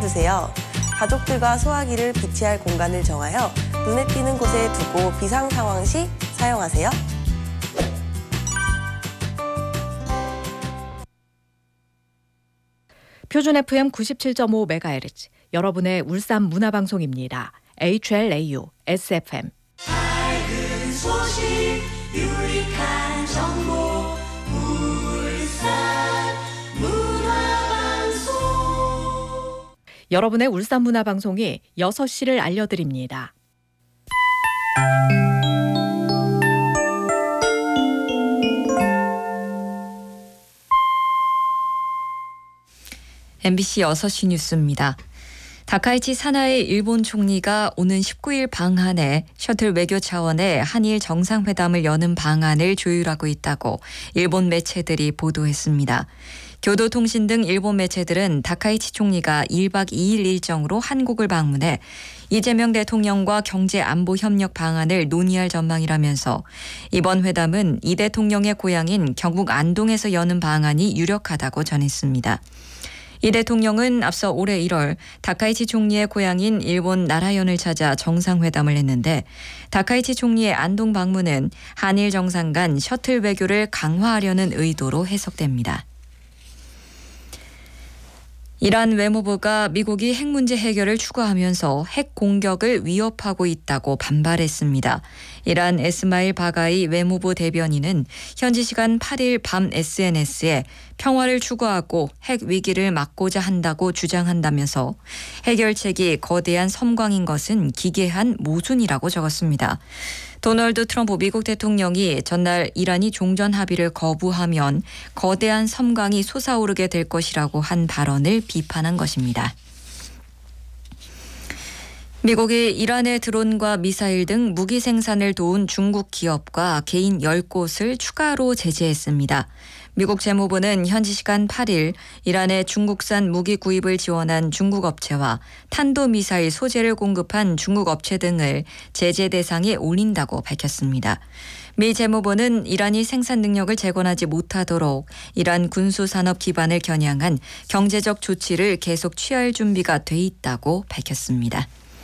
주세요. 가족들과 소화기를 비치할 공간을 정하여 눈에 띄는 곳에 두고 비상 상황 시 사용하세요. 표준 FM 97.5MHz, 여러분의 울산 문화방송입니다. HLAU, SFM. 밝은 소식, 유익한 정보, 울산 문화방송. 여러분의 울산 문화방송이 6시를 알려드립니다. MBC 6시 뉴스입니다. 다카이치 사나이 일본 총리가 오는 19일 방한에 셔틀 외교 차원의 한일 정상회담을 여는 방안을 조율하고 있다고 일본 매체들이 보도했습니다. 교도통신 등 일본 매체들은 다카이치 총리가 1박 2일 일정으로 한국을 방문해 이재명 대통령과 경제안보 협력 방안을 논의할 전망이라면서 이번 회담은 이 대통령의 고향인 경북 안동에서 여는 방안이 유력하다고 전했습니다. 이 대통령은 앞서 올해 1월 다카이치 총리의 고향인 일본 나라현을 찾아 정상회담을 했는데 다카이치 총리의 안동 방문은 한일 정상 간 셔틀 외교를 강화하려는 의도로 해석됩니다. 이란 외무부가 미국이 핵 문제 해결을 추구하면서 핵 공격을 위협하고 있다고 반발했습니다. 이란 에스마일 바가이 외무부 대변인은 현지 시간 8일 밤 SNS에 평화를 추구하고 핵 위기를 막고자 한다고 주장한다면서 해결책이 거대한 섬광인 것은 기괴한 모순이라고 적었습니다. 도널드 트럼프 미국 대통령이 전날 이란이 종전 합의를 거부하면 거대한 섬광이 솟아오르게 될 것이라고 한 발언을 비판한 것입니다. 미국이 이란의 드론과 미사일 등 무기 생산을 도운 중국 기업과 개인 10곳을 추가로 제재했습니다. 미국 재무부는 현지 시간 8일 이란의 중국산 무기 구입을 지원한 중국 업체와 탄도미사일 소재를 공급한 중국 업체 등을 제재 대상에 올린다고 밝혔습니다. 미 재무부는 이란이 생산 능력을 재건하지 못하도록 이란 군수산업 기반을 겨냥한 경제적 조치를 계속 취할 준비가 돼 있다고 밝혔습니다.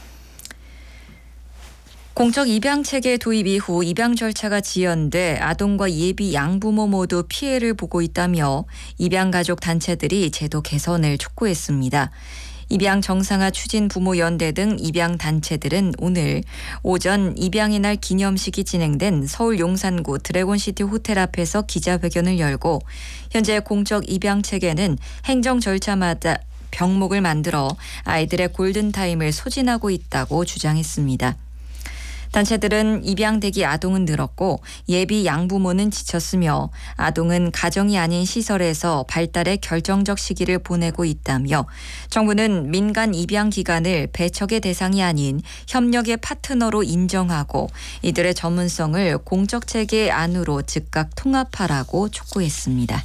공적 입양체계 도입 이후 입양 절차가 지연돼 아동과 예비 양부모 모두 피해를 보고 있다며 입양가족 단체들이 제도 개선을 촉구했습니다. 입양 정상화 추진 부모연대 등 입양 단체들은 오늘 오전 입양의 날 기념식이 진행된 서울 용산구 드래곤시티 호텔 앞에서 기자회견을 열고 현재 공적 입양체계는 행정 절차마다 병목을 만들어 아이들의 골든타임을 소진하고 있다고 주장했습니다. 단체들은 입양대기 아동은 늘었고 예비 양부모는 지쳤으며 아동은 가정이 아닌 시설에서 발달의 결정적 시기를 보내고 있다며 정부는 민간 입양 기관을 배척의 대상이 아닌 협력의 파트너로 인정하고 이들의 전문성을 공적 체계 안으로 즉각 통합하라고 촉구했습니다.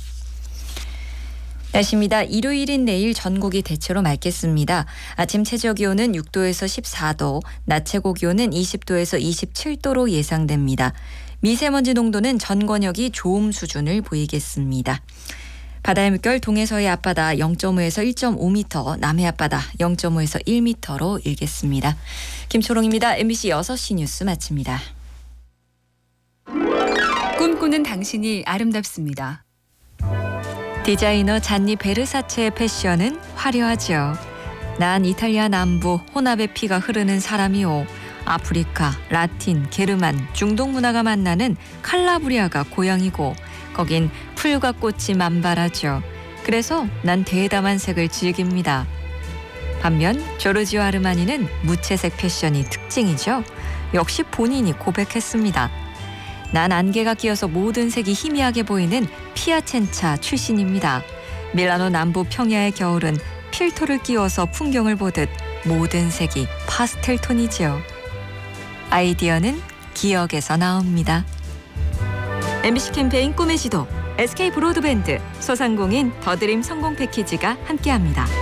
날씨입니다. 일요일인 내일 전국이 대체로 맑겠습니다. 아침 최저기온은 6도에서 14도, 낮 최고기온은 20도에서 27도로 예상됩니다. 미세먼지 농도는 전 권역이 좋음 수준을 보이겠습니다. 바다의 물결 동해서의 앞바다 0.5에서 1.5m, 남해 앞바다 0.5에서 1m로 일겠습니다. 김초롱입니다. MBC 6시 뉴스 마칩니다. 꿈꾸는 당신이 아름답습니다. 디자이너 잔니 베르사체의 패션은 화려하죠. 난 이탈리아 남부 혼합의 피가 흐르는 사람이오. 아프리카, 라틴, 게르만, 중동 문화가 만나는 칼라브리아가 고향이고 거긴 풀과 꽃이 만발하죠. 그래서 난 대담한 색을 즐깁니다. 반면 조르지오 아르마니는 무채색 패션이 특징이죠. 역시 본인이 고백했습니다. 난 안개가 끼어서 모든 색이 희미하게 보이는 피아첸차 출신입니다. 밀라노 남부 평야의 겨울은 필터를 끼워서 풍경을 보듯 모든 색이 파스텔 톤이지요. 아이디어는 기억에서 나옵니다. MBC 캠페인 꿈의 지도, SK 브로드밴드, 소상공인 더드림 성공 패키지가 함께합니다.